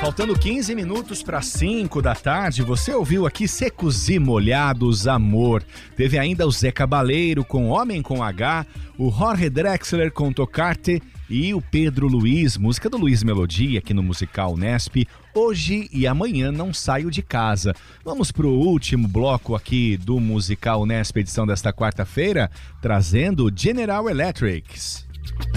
Faltando 15 minutos para 5 da tarde, você ouviu aqui Secos e Molhados, Amor. Teve ainda o Zé Cabaleiro com Homem com H, o Jorge Drexler com Tocarte e o Pedro Luiz, música do Luiz Melodia aqui no Musical Unesp. Hoje e amanhã não saio de casa. Vamos pro último bloco aqui do Musical Unesp, edição desta quarta-feira, trazendo General Electric.